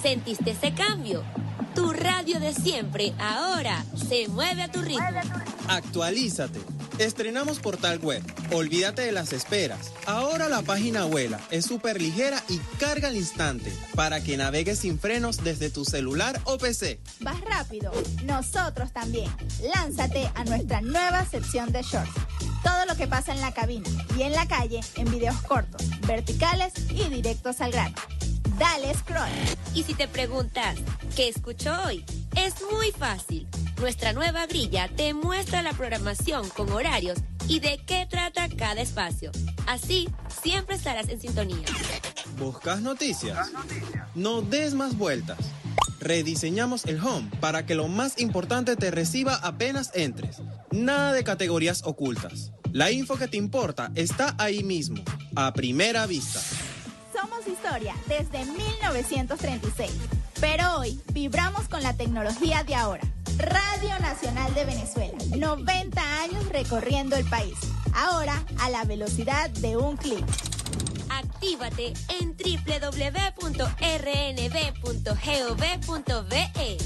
¿Sentiste ese cambio? Tu radio de siempre ahora se mueve a tu ritmo. Actualízate. Estrenamos portal web. Olvídate de las esperas. Ahora la página vuela, es súper ligera y carga al instante para que navegues sin frenos desde tu celular o PC. ¿Vas rápido? Nosotros también. Lánzate a nuestra nueva sección de shorts. Todo lo que pasa en la cabina y en la calle en videos cortos, verticales y directos al grano. Dale scroll. Y si te preguntas, ¿qué escucho hoy? Es muy fácil. Nuestra nueva grilla te muestra la programación con horarios y de qué trata cada espacio. Así, siempre estarás en sintonía. ¿Buscas noticias? No des más vueltas. Rediseñamos el home para que lo más importante te reciba apenas entres. Nada de categorías ocultas. La info que te importa está ahí mismo, a primera vista. Somos historia desde 1936, pero hoy vibramos con la tecnología de ahora. Radio Nacional de Venezuela, 90 años recorriendo el país, ahora a la velocidad de un clic. Actívate en www.rnb.gov.be.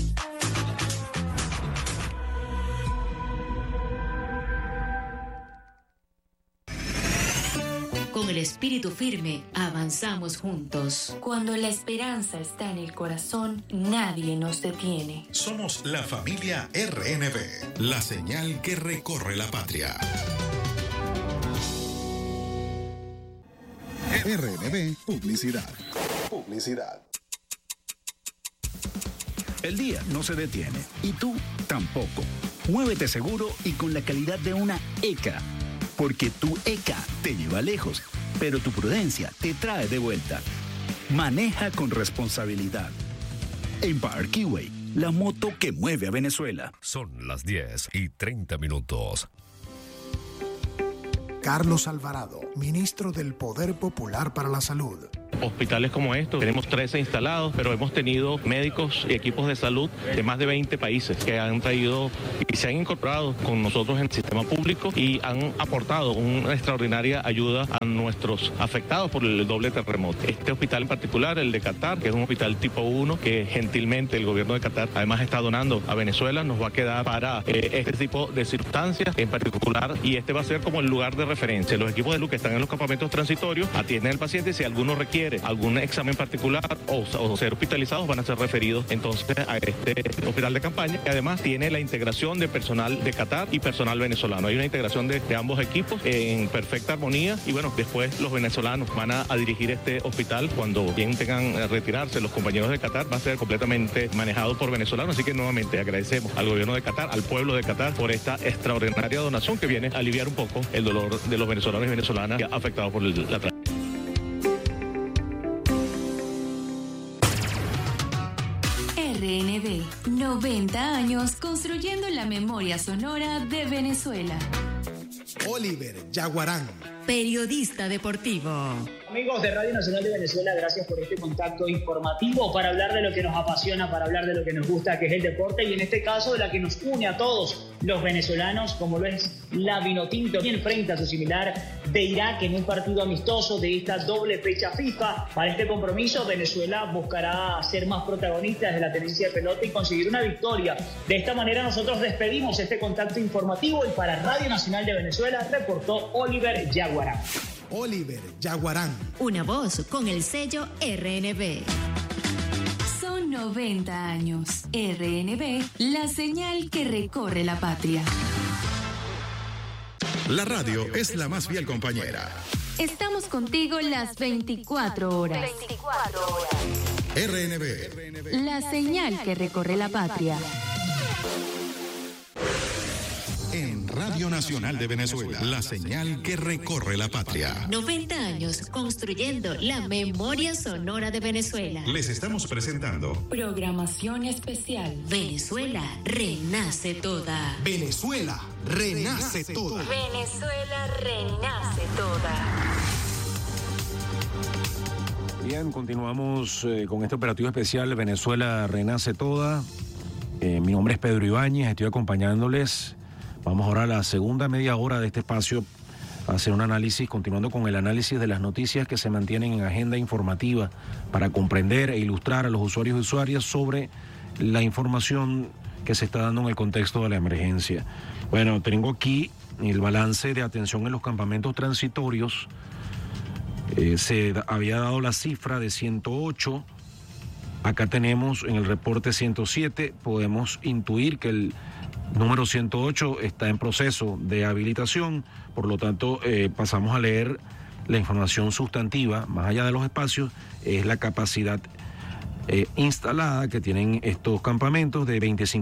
Con el espíritu firme, avanzamos juntos. Cuando la esperanza está en el corazón, nadie nos detiene. Somos la familia RNB, la señal que recorre la patria. RNB Publicidad. El día no se detiene y tú tampoco. Muévete seguro y con la calidad de una ECA. Porque tu ECA te lleva lejos, pero tu prudencia te trae de vuelta. Maneja con responsabilidad. Empire Keyway, la moto que mueve a Venezuela. Son las 10:30. Carlos Alvarado, ministro del Poder Popular para la Salud. Hospitales como estos, tenemos 13 instalados, pero hemos tenido médicos y equipos de salud de más de 20 países que han traído y se han incorporado con nosotros en el sistema público y han aportado una extraordinaria ayuda a nuestros afectados por el doble terremoto. Este hospital en particular, el de Qatar, que es un hospital tipo 1, que gentilmente el gobierno de Qatar además está donando a Venezuela, nos va a quedar para este tipo de circunstancias en particular, y este va a ser como el lugar de referencia. Los equipos de salud que están en los campamentos transitorios atienden al paciente, si alguno requiere algún examen particular o ser hospitalizados, van a ser referidos entonces a este hospital de campaña, que además tiene la integración de personal de Qatar y personal venezolano. Hay una integración de ambos equipos en perfecta armonía, y bueno, después los venezolanos van a dirigir este hospital cuando bien tengan retirarse los compañeros de Qatar, va a ser completamente manejado por venezolanos, así que nuevamente agradecemos al gobierno de Qatar, al pueblo de Qatar, por esta extraordinaria donación que viene a aliviar un poco el dolor de los venezolanos y venezolanas afectados por la tragedia. RNB, 90 años construyendo la memoria sonora de Venezuela. Oliver Yaguarán, periodista deportivo. Amigos de Radio Nacional de Venezuela, gracias por este contacto informativo para hablar de lo que nos apasiona, para hablar de lo que nos gusta, que es el deporte, y en este caso de la que nos une a todos los venezolanos, como lo es la Vinotinto, que enfrenta a su similar de Irak en un partido amistoso de esta doble fecha FIFA. Para este compromiso, Venezuela buscará ser más protagonista de la tenencia de pelota y conseguir una victoria. De esta manera nosotros despedimos este contacto informativo, y para Radio Nacional de Venezuela reportó Oliver Yaguarán. Oliver Yaguarán. Una voz con el sello RNB. Son 90 años. RNB, la señal que recorre la patria. La radio es la más fiel compañera. Estamos contigo las 24 horas. 24 horas. RNB. La señal que recorre la patria. En Radio Nacional de Venezuela, la señal que recorre la patria. 90 años construyendo la memoria sonora de Venezuela. Les estamos presentando programación especial. Venezuela renace toda. Venezuela renace toda. Venezuela renace toda. Bien, continuamos con este operativo especial Venezuela renace toda. Mi nombre es Pedro Ibáñez, estoy acompañándoles. Vamos ahora a la segunda media hora de este espacio hacer un análisis, continuando con el análisis de las noticias que se mantienen en agenda informativa para comprender e ilustrar a los usuarios y usuarias sobre la información que se está dando en el contexto de la emergencia. Bueno, tengo aquí el balance de atención en los campamentos transitorios. Se había dado la cifra de 108. Acá tenemos en el reporte 107. Podemos intuir que el número 108 está en proceso de habilitación. Por lo tanto, pasamos a leer la información sustantiva. Más allá de los espacios, es la capacidad instalada que tienen estos campamentos de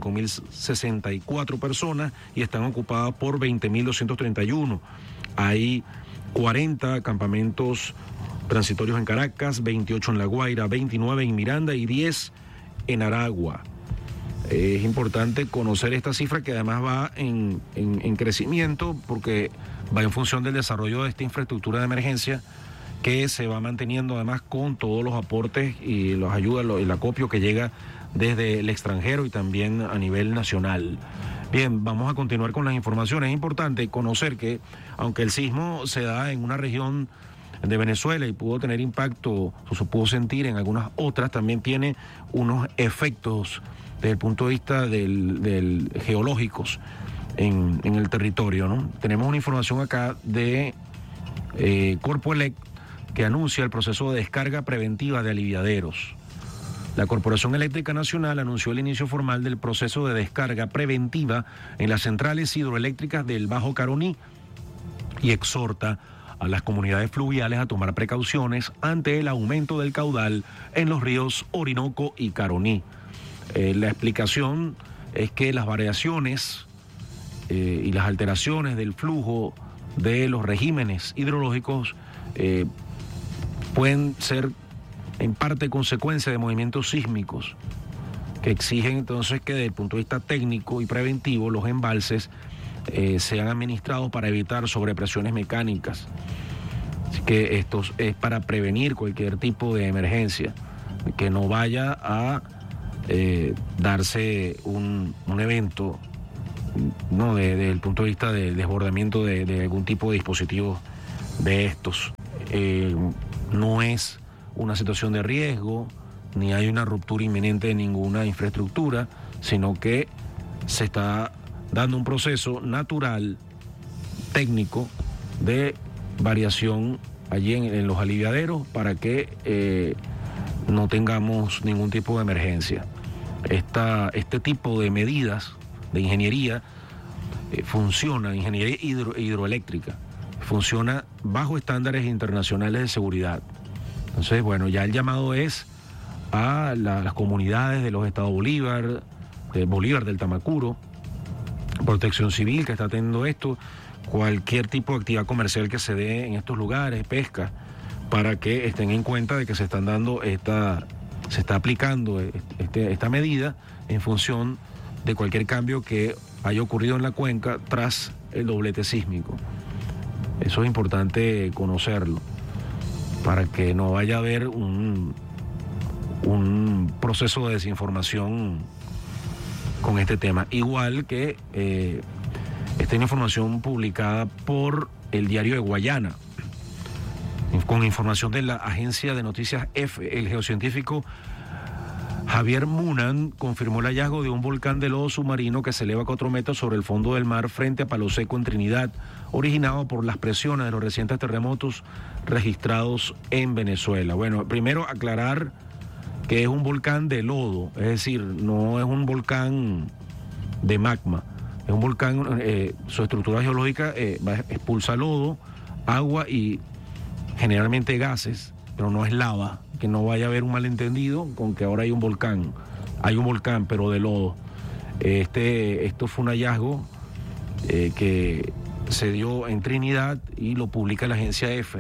25.064 personas y están ocupadas por 20.231. Hay 40 campamentos transitorios en Caracas, 28 en La Guaira, 29 en Miranda y 10 en Aragua. Es importante conocer esta cifra que además va en crecimiento porque va en función del desarrollo de esta infraestructura de emergencia que se va manteniendo además con todos los aportes y las ayudas, el acopio que llega desde el extranjero y también a nivel nacional. Bien, vamos a continuar con las informaciones. Es importante conocer que aunque el sismo se da en una región de Venezuela y pudo tener impacto, o se pudo sentir en algunas otras, también tiene unos efectos desde el punto de vista del geológicos en el territorio, ¿no? Tenemos una información acá de Corpoelec que anuncia el proceso de descarga preventiva de aliviaderos. La Corporación Eléctrica Nacional anunció el inicio formal del proceso de descarga preventiva en las centrales hidroeléctricas del Bajo Caroní y exhorta a las comunidades fluviales a tomar precauciones ante el aumento del caudal en los ríos Orinoco y Caroní. La explicación es que las variaciones y las alteraciones del flujo de los regímenes hidrológicos pueden ser en parte consecuencia de movimientos sísmicos que exigen entonces que desde el punto de vista técnico y preventivo los embalses sean administrados para evitar sobrepresiones mecánicas. Así que esto es para prevenir cualquier tipo de emergencia, que no vaya a darse un evento, ¿no? Desde el punto de vista del desbordamiento de algún tipo de dispositivo de estos. No es una situación de riesgo, ni hay una ruptura inminente de ninguna infraestructura, sino que se está dando un proceso natural, técnico, de variación allí en los aliviaderos para que no tengamos ningún tipo de emergencia. Este tipo de medidas de ingeniería funciona, ingeniería hidroeléctrica, funciona bajo estándares internacionales de seguridad. Entonces, bueno, ya el llamado es a las comunidades de los estados Bolívar, del Tamacuro, Protección Civil que está teniendo esto, cualquier tipo de actividad comercial que se dé en estos lugares, pesca, para que estén en cuenta de que se está aplicando esta medida en función de cualquier cambio que haya ocurrido en la cuenca tras el doblete sísmico. Eso es importante conocerlo, para que no vaya a haber un proceso de desinformación con este tema. Igual que esta es una información publicada por el Diario de Guayana, con información de la agencia de noticias EFE. El geocientífico Javier Munan confirmó el hallazgo de un volcán de lodo submarino que se eleva 4 metros sobre el fondo del mar frente a Palo Seco en Trinidad, originado por las presiones de los recientes terremotos registrados en Venezuela. Bueno, primero aclarar que es un volcán de lodo, es decir, no es un volcán de magma, es un volcán, su estructura geológica expulsa lodo, agua y generalmente gases, pero no es lava, que no vaya a haber un malentendido con que ahora hay un volcán pero de lodo. Esto fue un hallazgo que se dio en Trinidad y lo publica la agencia EFE.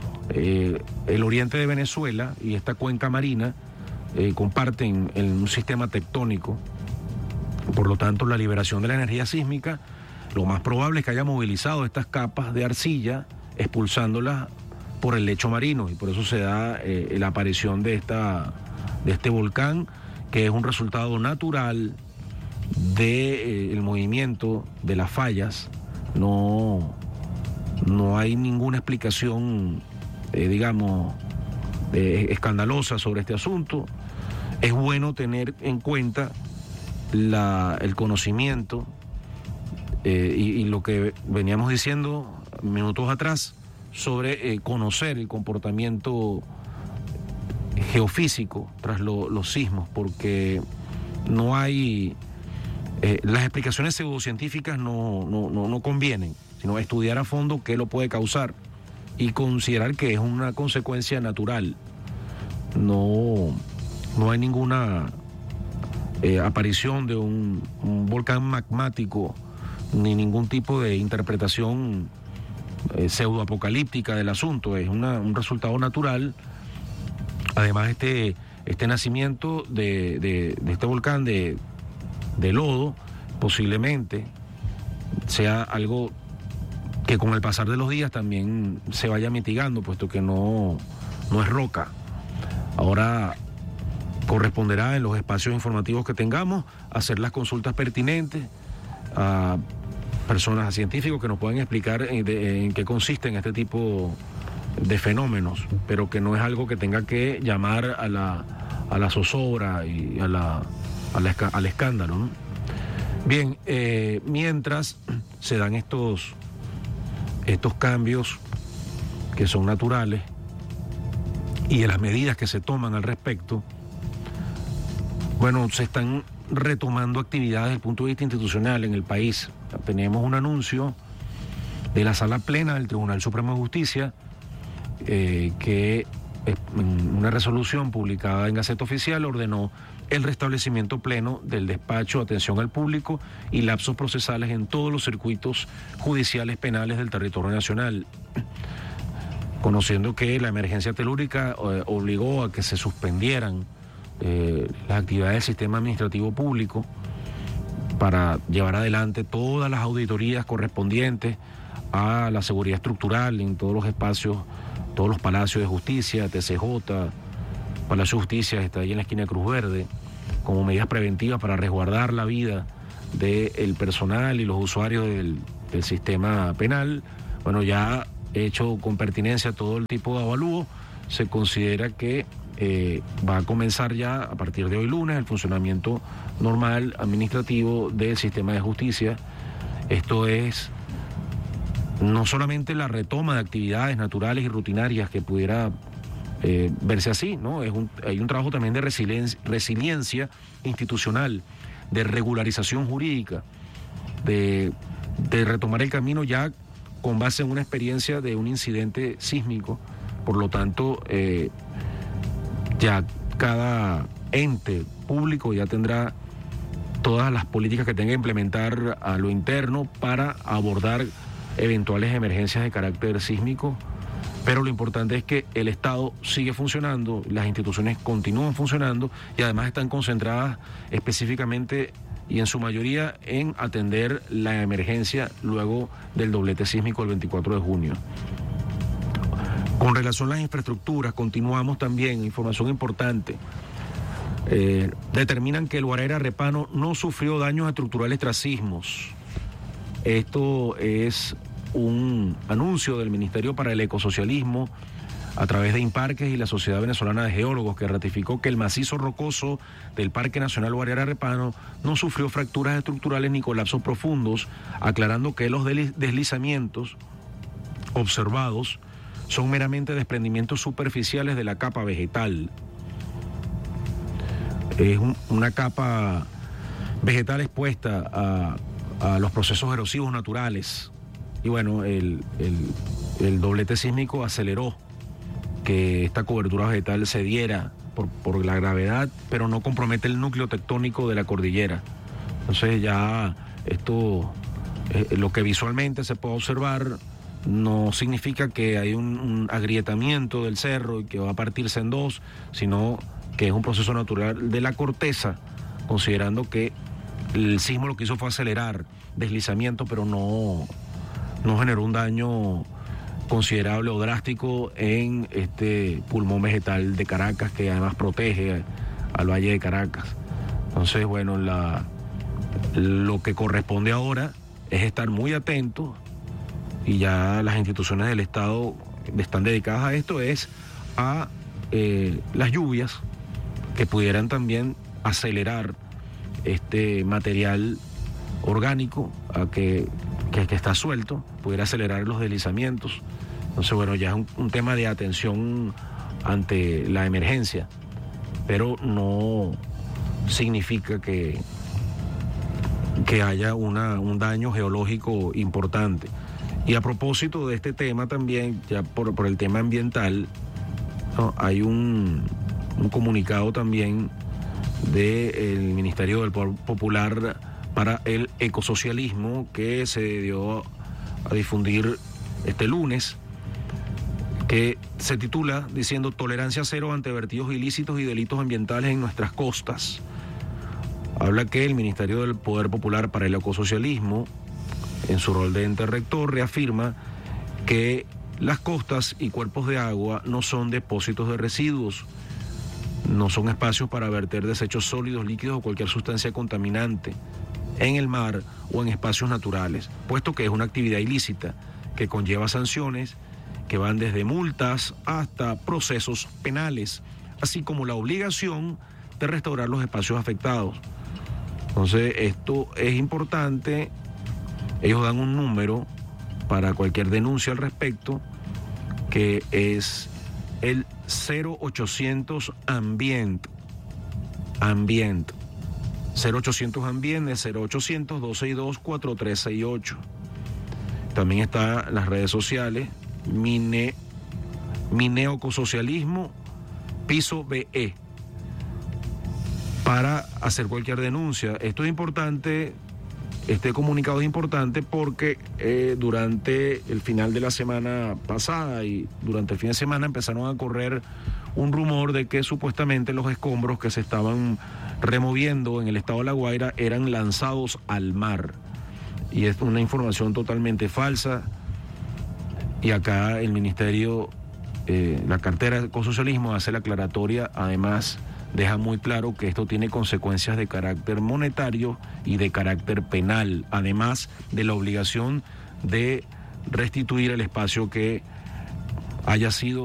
El oriente de Venezuela y esta cuenca marina comparten un sistema tectónico. Por lo tanto, la liberación de la energía sísmica, lo más probable es que haya movilizado estas capas de arcilla, expulsándolas por el lecho marino, y por eso se da la aparición de este volcán, que es un resultado natural del movimiento de las fallas, no No hay ninguna explicación, escandalosa sobre este asunto. Es bueno tener en cuenta el conocimiento y lo que veníamos diciendo minutos atrás sobre conocer el comportamiento geofísico tras los sismos, porque no hay... las explicaciones pseudocientíficas no convienen, sino estudiar a fondo qué lo puede causar y considerar que es una consecuencia natural. No hay ninguna aparición de un volcán magmático ni ningún tipo de interpretación pseudoapocalíptica del asunto. Es un resultado natural. Además, este nacimiento de este volcán de lodo posiblemente sea algo que con el pasar de los días también se vaya mitigando, puesto que no es roca. Ahora corresponderá en los espacios informativos que tengamos hacer las consultas pertinentes a personas, a científicos que nos puedan explicar en qué consisten este tipo de fenómenos, pero que no es algo que tenga que llamar a la zozobra y al escándalo, ¿no? Bien, mientras se dan estos cambios que son naturales y de las medidas que se toman al respecto, bueno, se están retomando actividades desde el punto de vista institucional en el país. Tenemos un anuncio de la Sala Plena del Tribunal Supremo de Justicia que en una resolución publicada en Gaceta Oficial ordenó el restablecimiento pleno del despacho, atención al público y lapsos procesales en todos los circuitos judiciales penales del territorio nacional, conociendo que la emergencia telúrica obligó a que se suspendieran las actividades del sistema administrativo público para llevar adelante todas las auditorías correspondientes a la seguridad estructural en todos los espacios, todos los palacios de justicia, TCJ, Palacio de Justicia está ahí en la esquina de Cruz Verde, como medidas preventivas para resguardar la vida del personal y los usuarios del sistema penal. Bueno, ya hecho con pertinencia todo el tipo de avalúo, se considera que va a comenzar ya a partir de hoy lunes el funcionamiento normal administrativo del sistema de justicia. Esto es no solamente la retoma de actividades naturales y rutinarias que pudiera verse así, ¿no? Hay un trabajo también de resiliencia institucional, de regularización jurídica, de retomar el camino ya con base en una experiencia de un incidente sísmico. Por lo tanto, ya cada ente público ya tendrá todas las políticas que tenga que implementar a lo interno para abordar eventuales emergencias de carácter sísmico, pero lo importante es que el Estado sigue funcionando, las instituciones continúan funcionando y además están concentradas específicamente y en su mayoría en atender la emergencia luego del doblete sísmico del 24 de junio. Con relación a las infraestructuras, continuamos también, información importante. Determinan que el Guarará Repano no sufrió daños estructurales tras sismos. Esto es un anuncio del Ministerio para el Ecosocialismo a través de Imparques y la Sociedad Venezolana de Geólogos, que ratificó que el macizo rocoso del Parque Nacional Guarará Repano no sufrió fracturas estructurales ni colapsos profundos, aclarando que los deslizamientos observados son meramente desprendimientos superficiales de la capa vegetal. Es una capa vegetal expuesta a los procesos erosivos naturales. Y bueno, el doblete sísmico aceleró que esta cobertura vegetal se diera por la gravedad, pero no compromete el núcleo tectónico de la cordillera. Entonces ya esto, lo que visualmente se puede observar, no significa que hay un agrietamiento del cerro y que va a partirse en dos, sino que es un proceso natural de la corteza, considerando que el sismo lo que hizo fue acelerar deslizamiento, pero no generó un daño considerable o drástico en este pulmón vegetal de Caracas, que además protege al Valle de Caracas. Entonces, bueno, lo que corresponde ahora es estar muy atentos y ya las instituciones del Estado están dedicadas a esto, es a las lluvias que pudieran también acelerar este material orgánico que está suelto, pudiera acelerar los deslizamientos. Entonces, bueno, ya es un tema de atención ante la emergencia, pero no significa que haya un daño geológico importante. Y a propósito de este tema también, ya por el tema ambiental, ¿no? Hay un comunicado también del Ministerio del Poder Popular para el Ecosocialismo que se dio a difundir este lunes, que se titula diciendo: tolerancia cero ante vertidos ilícitos y delitos ambientales en nuestras costas. Habla que el Ministerio del Poder Popular para el Ecosocialismo, en su rol de ente rector, reafirma que las costas y cuerpos de agua no son depósitos de residuos, no son espacios para verter desechos sólidos, líquidos o cualquier sustancia contaminante en el mar o en espacios naturales, puesto que es una actividad ilícita que conlleva sanciones que van desde multas hasta procesos penales, así como la obligación de restaurar los espacios afectados. Entonces, esto es importante. Ellos dan un número para cualquier denuncia al respecto, que es el 0800 Ambient. 0800 Ambient es 0800 262 4368. También está en las redes sociales Mineocosocialismo Piso BE para hacer cualquier denuncia. Esto es importante. Este comunicado es importante porque durante el final de la semana pasada y durante el fin de semana empezaron a correr un rumor de que supuestamente los escombros que se estaban removiendo en el estado de La Guaira eran lanzados al mar. Y es una información totalmente falsa. Y acá el ministerio, la cartera de Ecosocialismo hace la aclaratoria, además deja muy claro que esto tiene consecuencias de carácter monetario y de carácter penal, además de la obligación de restituir el espacio que haya sido